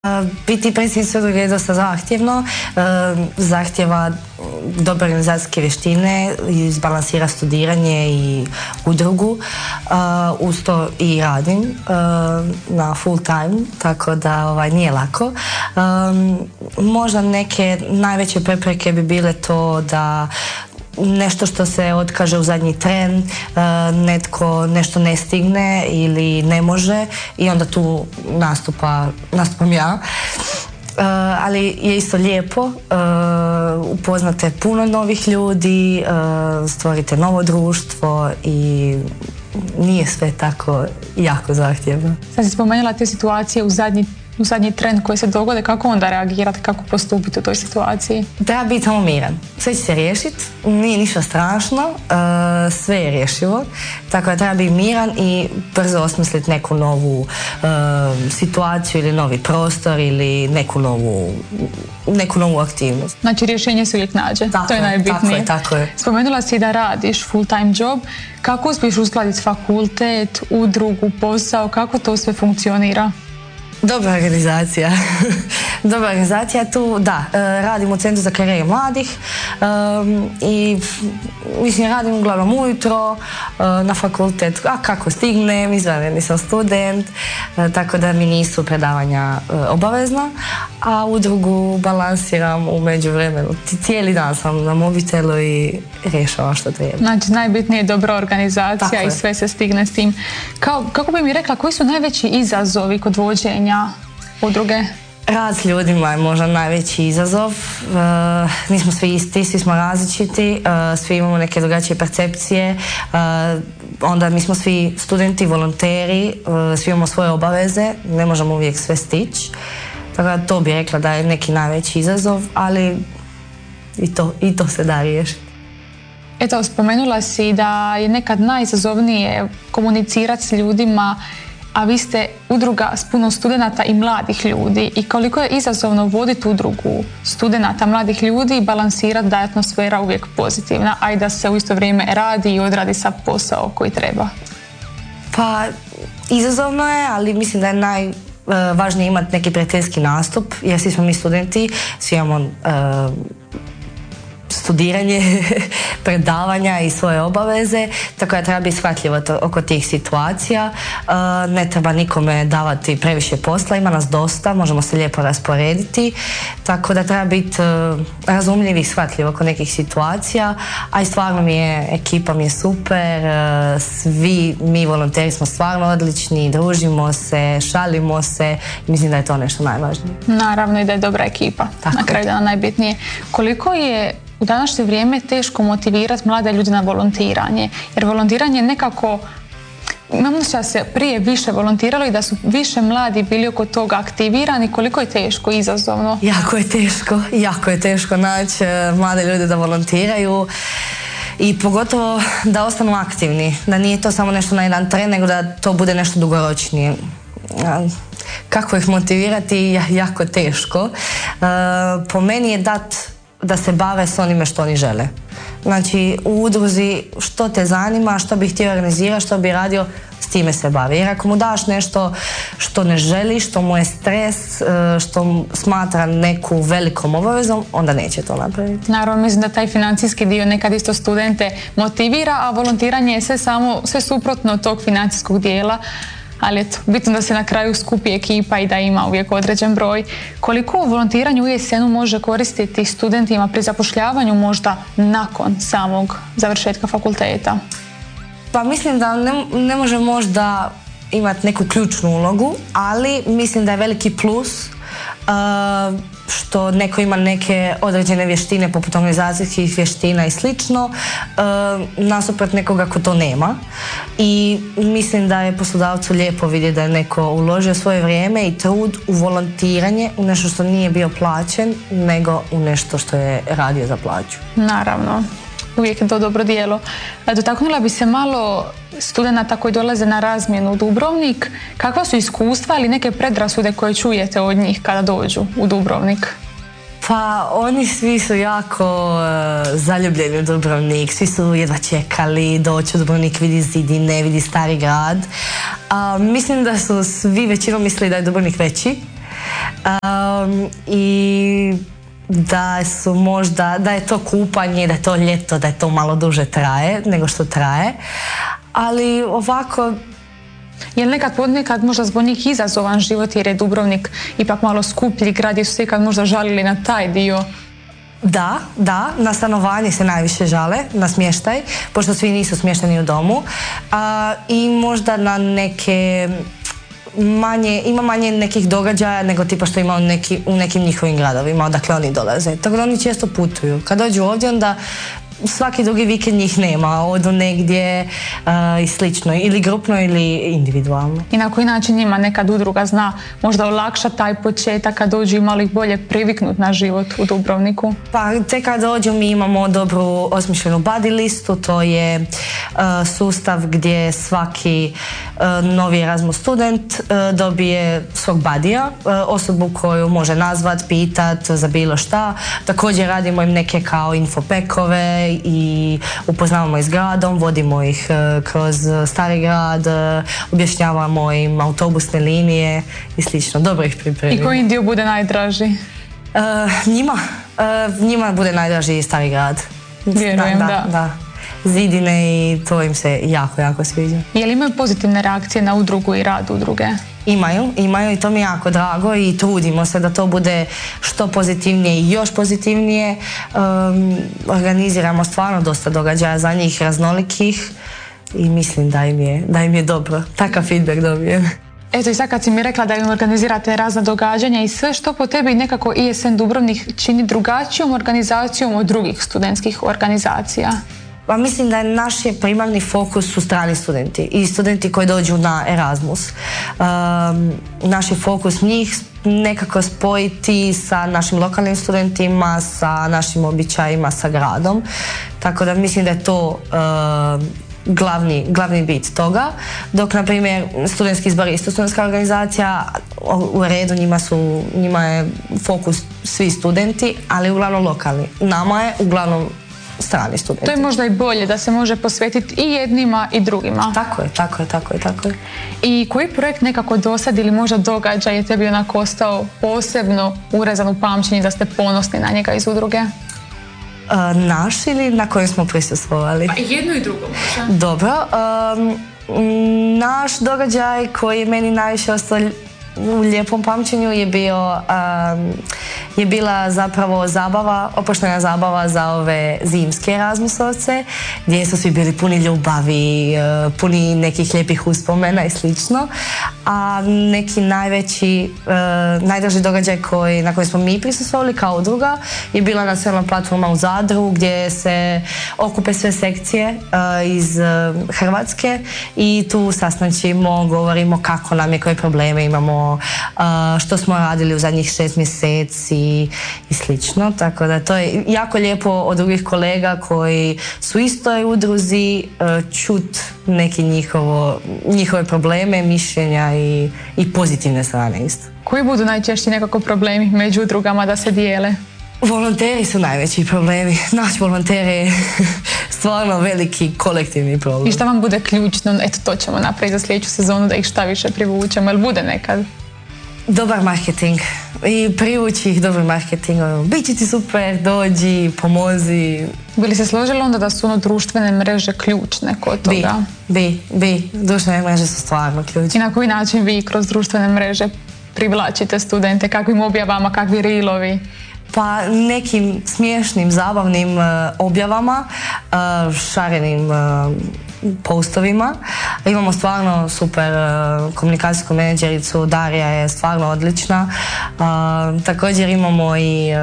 Biti predsjednica udruge je dosta zahtjevno, zahtjeva dobre organizacijske vještine, izbalansira studiranje i udrugu, uz to i radim na full time, tako da nije lako. Možda neke najveće prepreke bi bile to da nešto što se otkaže u zadnji tren, netko nešto ne stigne ili ne može i onda tu nastupam ja. Ali je isto lijepo, upoznate puno novih ljudi, stvorite novo društvo i nije sve tako jako zahtjevno. Sad si spomenula te situacije u zadnji tren koji se dogode, kako onda reagirati, kako postupiti u toj situaciji? Treba biti samo miran. Sve će se riješiti, nije ništa strašno, sve je rješivo, tako da treba biti miran i brzo osmisliti neku novu situaciju ili novi prostor ili neku novu aktivnost. Znači rješenje se uvijek nađe, to je najbitnije. Tako je. Spomenula si da radiš full time job, kako uspiješ uskladiti fakultet, udrugu, posao, kako to sve funkcionira? Dobra organizacija. Dobra organizacija tu, da, radim u Centru za karijeru mladih i mislim radim uglavnom ujutro na fakultet, a kako stignem, izvanredni sam student, tako da mi nisu predavanja obavezna, a udrugu balansiram u međuvremenu. Cijeli dan sam na mobitelu i rješavam što treba. Znači najbitnije je dobra organizacija i sve se stigne s tim. Kako bi mi rekla, koji su najveći izazovi kod vođenja udruge? Rad s ljudima je možda najveći izazov. Nismo svi isti, svi smo različiti, svi imamo neke drugačije percepcije. Onda mi smo svi studenti, volonteri, svi imamo svoje obaveze, ne možemo uvijek sve stići. Tako da to bih rekla da je neki najveći izazov, ali i to se da riješiti. Eto, spomenula si da je nekad najizazovnije komunicirati s ljudima, a vi ste udruga s puno studenata i mladih ljudi. I koliko je izazovno voditi udrugu studenata, mladih ljudi i balansirati da je atmosfera uvijek pozitivna, a i da se u isto vrijeme radi i odradi sa posao koji treba? Pa, izazovno je, ali mislim da je najvažnije imati neki prijateljski nastup, jer svi smo mi studenti, svi imamo studiranje, predavanja i svoje obaveze, tako da treba biti shvatljivo oko tih situacija. Ne treba nikome davati previše posla, ima nas dosta, možemo se lijepo rasporediti, tako da treba biti razumljiv i shvatljiv oko nekih situacija, a i stvarno ekipa mi je super, svi mi volonteri smo stvarno odlični, družimo se, šalimo se i mislim da je to nešto najvažnije. Naravno i da je dobra ekipa, na kraju dana najbitnije. Koliko je u današnje vrijeme teško motivirati mlade ljude na volontiranje? Jer volontiranje nekako, imam osjećaj da se prije više volontiralo i da su više mladi bili oko toga aktivirani. Koliko je teško, izazovno? Jako je teško naći mlade ljude da volontiraju i pogotovo da ostanu aktivni. Da nije to samo nešto na jedan tren, nego da to bude nešto dugoročnije. Kako ih motivirati? Jako teško. Po meni je da se bave s onime što oni žele. Znači, u udruzi što te zanima, što bi htio organizirati, što bi radio, s time se bavi. Jer ako mu daš nešto što ne želi, što mu je stres, što smatra neku velikom obavezom, onda neće to napraviti. Naravno, mislim da taj financijski dio nekad isto studente motivira, a volontiranje je sve suprotno od tog financijskog dijela. Ali eto, bitno da se na kraju skupi ekipa i da ima uvijek određen broj. Koliko volontiranje u ISN-u može koristiti studentima pri zapošljavanju možda nakon samog završetka fakulteta? Pa mislim da ne može možda imati neku ključnu ulogu, ali mislim da je veliki plus što neko ima neke određene vještine poput organizacijskih vještina i slično, nasuprot nekoga ko to nema. I mislim da je poslodavcu lijepo vidjeti da je neko uložio svoje vrijeme i trud u volontiranje, u nešto što nije bio plaćen, nego u nešto što je radio za plaću. Naravno. Uvijek je to dobro djelo. Dotaknula bi se malo studenata koji dolaze na razmjenu u Dubrovnik. Kakva su iskustva ili neke predrasude koje čujete od njih kada dođu u Dubrovnik? Pa oni svi su jako zaljubljeni u Dubrovnik, svi su jedva čekali doći u Dubrovnik, vidi zidine, vidi stari grad. Mislim da su svi većinom mislili da je Dubrovnik veći. I da je to kupanje, da je to ljeto, da je to malo duže traje nego što traje. Ali ovako... Je li nekad možda zbog njih izazovan život jer je Dubrovnik ipak malo skuplji grad i su se ikad možda žalili na taj dio? Da, na stanovanje se najviše žale, na smještaj, pošto svi nisu smješteni u domu. I možda na neke... ima manje nekih događaja nego tipa što ima u nekim njihovim gradovima odakle oni dolaze. Tako da oni često putuju. Kad dođu ovdje onda svaki drugi vikend njih nema, odu negdje i slično, ili grupno ili individualno. I na koji način njima nekad udruga zna možda olakšati taj početak kad dođu imali bolje priviknut na život u Dubrovniku? Pa tek kad dođu mi imamo dobru osmišljenu buddy listu, to je sustav gdje svaki novi Erasmus student dobije svog budija, osobu koju može nazvat, pitat za bilo šta. Također radimo im neke kao infopekove i upoznavamo ih s gradom, vodimo ih kroz stari grad, objašnjavamo im autobusne linije i slično. Dobro ih pripremimo. I koji im dio bude najdraži? Njima bude najdraži stari grad. Vjerujem, da. Zidine i to im se jako, jako sviđa. Je li imaju pozitivne reakcije na udrugu i rad udruge? Imaju i to mi je jako drago i trudimo se da to bude što pozitivnije i još pozitivnije. Organiziramo stvarno dosta događaja za njih, raznolikih, i mislim da im je dobro. Takav feedback dobijem. Eto, i sad kad si mi rekla da im organizirate razna događanja i sve, što po tebi nekako ISN Dubrovnik čini drugačijom organizacijom od drugih studentskih organizacija? Pa mislim da je naš primarni fokus su strani studenti i studenti koji dođu na Erasmus. Naš je fokus njih nekako spojiti sa našim lokalnim studentima, sa našim običajima, sa gradom. Tako da mislim da je to glavni bit toga. Dok, na primjer, studentski izbor isto studentska organizacija, u redu, njima je fokus svi studenti, ali uglavnom lokalni. Nama je uglavnom strani studenti. To je možda i bolje da se može posvetiti i jednima i drugima. Tako je. I koji projekt nekako dosad ili možda događaj je tebi onako ostao posebno urezan u pamćenje da ste ponosni na njega iz udruge? Naš ili na kojem smo prisustvovali? Pa jedno i drugo može. Dobro. Naš događaj koji je meni najviše ostao u lijepom pamćenju je bila zapravo oproštena zabava za ove zimske Erasmusovce, gdje su svi bili puni ljubavi, puni nekih lijepih uspomena i slično. A neki najdraži događaj na koji smo mi prisustvovali kao udruga je bila nacionalna platforma u Zadru, gdje se okupe sve sekcije iz Hrvatske i tu sastančimo, govorimo kako nam je, koje probleme imamo, što smo radili u zadnjih 6 mjeseci i slično. Tako da to je jako lijepo od drugih kolega koji su istoj udruzi čut neke njihove probleme, mišljenja i pozitivne strane isto. Koji budu najčešći nekako problemi među udrugama da se dijele? Volonteri su najveći problemi. Naći volontere je stvarno veliki kolektivni problem. I šta vam bude ključno? Eto, to ćemo napraviti za sljedeću sezonu da ih šta više privučemo. Jel bude nekad? Dobar marketing. I privući ih dobrim marketingom. Biće ti super, dođi, pomozi. Bi li se složili onda da su društvene mreže ključne kod toga? Bi. Društvene mreže su stvarno ključne. I na koji način vi kroz društvene mreže privlačite studente? Kakvim objavama, kakvi reelovi? Pa nekim smiješnim, zabavnim objavama, šarenim postovima. Imamo stvarno super komunikacijsku menadžericu, Darija je stvarno odlična. Također imamo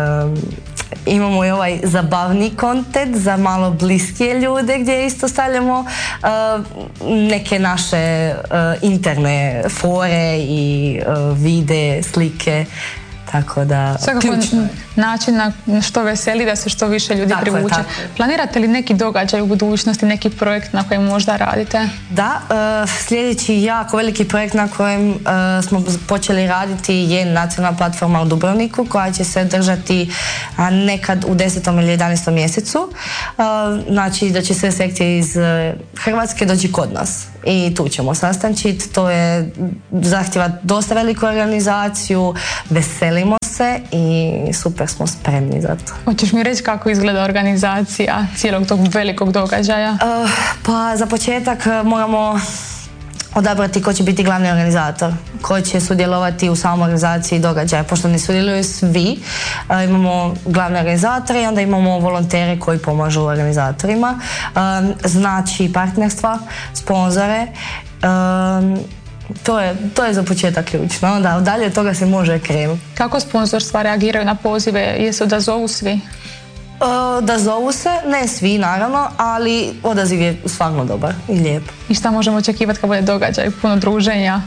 i ovaj zabavni kontent za malo bliskije ljude gdje isto stavljamo neke naše interne fore i vide, slike. Tako da, svakako način na što veseli da se što više ljudi privuče. Planirate li neki događaj u budućnosti, neki projekt na kojem možda radite? Da, sljedeći jako veliki projekt na kojem smo počeli raditi je nacionalna platforma u Dubrovniku koja će se održati nekad u 10. ili 11. mjesecu. Znači da će sve sekcije iz Hrvatske doći kod nas i tu ćemo sastančiti. To je zahtjeva dosta veliku organizaciju, veselimo se i super smo spremni za to. Hoćeš mi reći kako izgleda organizacija cijelog tog velikog događaja? Pa za početak moramo odabrati ko će biti glavni organizator, ko će sudjelovati u samoj organizaciji događaja. Pošto ne sudjeluju svi, imamo glavne organizatore i onda imamo volontere koji pomažu organizatorima. Znači partnerstva, sponzore, to je za početak ključno. Da, dalje od toga se može krenuti. Kako sponzorstva reagiraju na pozive? Jesu da zovu svi? Da zovu se, ne svi naravno, ali odaziv je stvarno dobar i lijep. I šta možemo očekivati kad bude događaj? Puno druženja?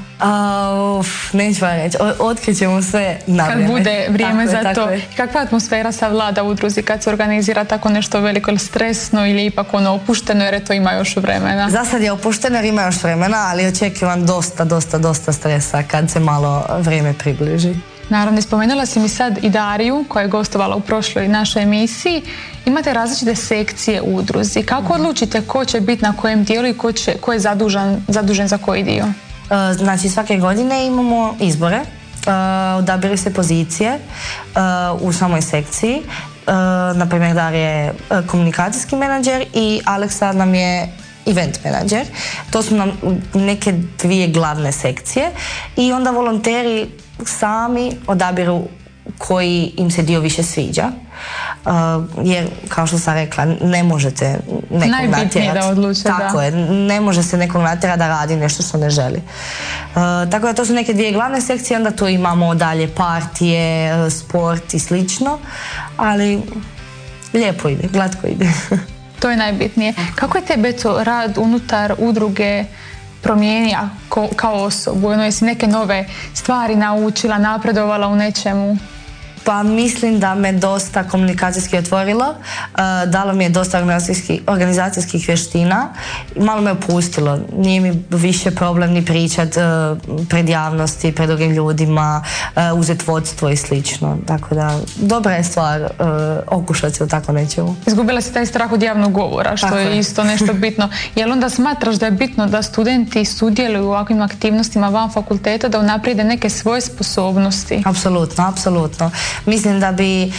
Neću vam reći, otkrićemo sve na vrijeme. Kad bude vrijeme za to. Kakva atmosfera savlada u udruzi kad se organizira tako nešto veliko, ili stresno ili ipak opušteno jer to ima još vremena? Za sad je opušteno jer ima još vremena, ali očekivam dosta stresa kad se malo vrijeme približi. Naravno, spomenula si mi sad i Dariju koja je gostovala u prošloj našoj emisiji. Imate različite sekcije u udruzi. Kako odlučite ko će biti na kojem dijelu i ko je zadužen za koji dio? Znači svake godine imamo izbore, odabiru se pozicije u samoj sekciji. Na primjer Darija je komunikacijski menadžer i Aleksa nam je event menadžer. To su nam neke dvije glavne sekcije i onda volonteri sami odabiru koji im se dio više sviđa. Jer, kao što sam rekla, ne možete nekog natjerati. Da odluče, tako je, ne može se nekog natjerati da radi nešto što ne želi. Tako da to su neke dvije glavne sekcije, onda tu imamo dalje partije, sport i slično, ali lijepo ide, glatko ide. To je najbitnije. Kako je tebe rad unutar udruge promijenio kao osobu? Jesi neke nove stvari naučila, napredovala u nečemu? Pa mislim da me dosta komunikacijski otvorilo, dalo mi je dosta organizacijskih vještina, malo me opustilo, nije mi više problem ni pričat pred javnosti, pred drugim ljudima, uzeti vodstvo i slično, tako da dobra je stvar okušati se u tako nečemu. Izgubila si taj strah od javnog govora, što je isto nešto bitno. Jel onda smatraš da je bitno da studenti sudjeluju u ovakvim aktivnostima van fakulteta, da unaprijede neke svoje sposobnosti? Apsolutno. Mislim da bi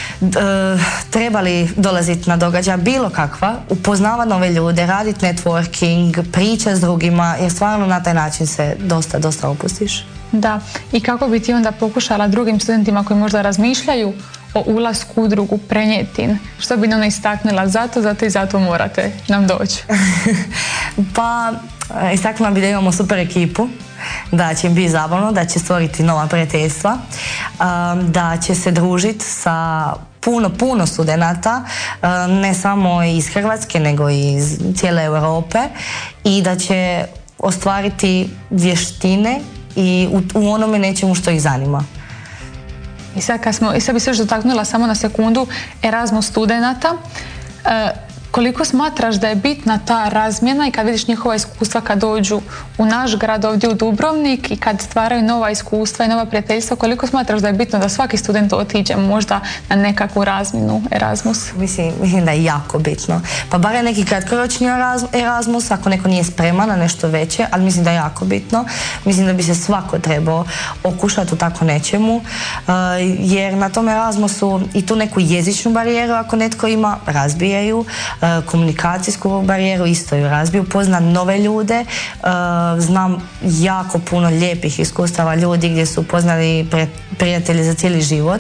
trebali dolaziti na događaja bilo kakva, upoznavati nove ljude, raditi networking, pričati s drugima, jer stvarno na taj način se dosta opustiš. Da, i kako bi ti onda pokušala drugim studentima koji možda razmišljaju o ulasku u udrugu prenijeti? Što bi nam istaknula? Zato morate nam doći. Pa, istaknula bi da imamo super ekipu, da će im biti zabavno, da će stvoriti nova prijateljstva, da će se družiti sa puno studenata, ne samo iz Hrvatske, nego i iz cijele Europe i da će ostvariti vještine i u onome nečemu što ih zanima. I sad bi se još dotaknula samo na sekundu Erasmus studenata. Koliko smatraš da je bitna ta razmjena i kad vidiš njihova iskustva kad dođu u naš grad ovdje u Dubrovnik i kad stvaraju nova iskustva i nova prijateljstva, koliko smatraš da je bitno da svaki student otiđe možda na nekakvu razmjenu Erasmus? Mislim da je jako bitno. Pa bar je neki kratkoročni Erasmus ako neko nije spreman na nešto veće, ali mislim da je jako bitno. Mislim da bi se svako trebao okušati u tako nečemu, jer na tom Erasmusu i tu neku jezičnu barijeru ako netko ima, razbijaju, komunikacijsku barijeru isto ju razbiju, poznam nove ljude, znam jako puno lijepih iskustava ljudi gdje su upoznali prijatelji za cijeli život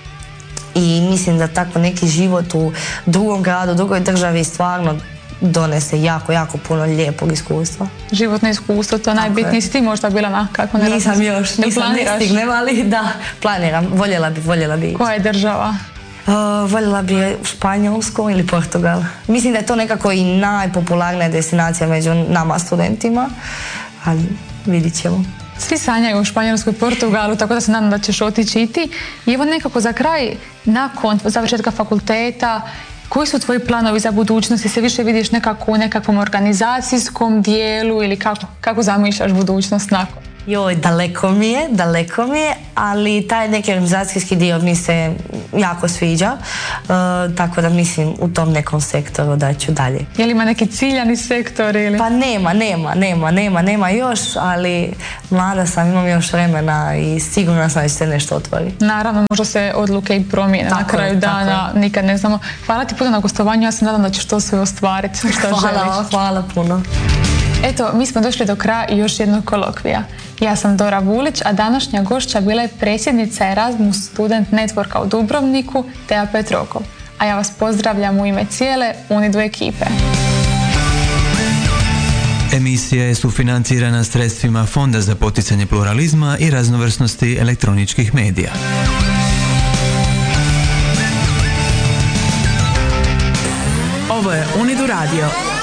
i mislim da tako neki život u drugom gradu, drugoj državi stvarno donese jako puno lijepog iskustva. Životno iskustvo, to najbitnije. Si ti možda bila na kako ne Nisam još, ne stignem, ali da, planiram, voljela bi. Koja je država? Voljela bi Španjolsku ili Portugal. Mislim da je to nekako i najpopularnija destinacija među nama studentima, ali vidit ćemo. Svi sanjaju u Španjolskoj i Portugalu, tako da se nadam da ćeš otići i ti. I evo nekako za kraj, nakon završetka fakulteta, koji su tvoji planovi za budućnost? Se više vidiš nekako u nekakvom organizacijskom dijelu ili kako zamišljaš budućnost nakon? Joj, daleko mi je, ali taj neki organizacijski dio mi se jako sviđa, tako da mislim u tom nekom sektoru da ću dalje. Je li ima neki ciljani sektor ili? Pa nema još, ali mlada sam, imam još vremena i sigurno sam da će se nešto otvoriti. Naravno, možda se odluke i promijene na kraju dana, nikad ne znamo. Hvala ti puno na gostovanju, ja se nadam da ćeš to sve ostvariti što želiš. Hvala puno. Eto, mi smo došli do kraja još jednog kolokvija. Ja sam Dora Vulić, a današnja gošća bila je predsjednica Erasmus Student Networka u Dubrovniku, Teja Petrokov. A ja vas pozdravljam u ime cijele UNIDU ekipe. Emisija je sufinancirana sredstvima Fonda za poticanje pluralizma i raznovrsnosti elektroničkih medija. Ovo je UNIDU radio.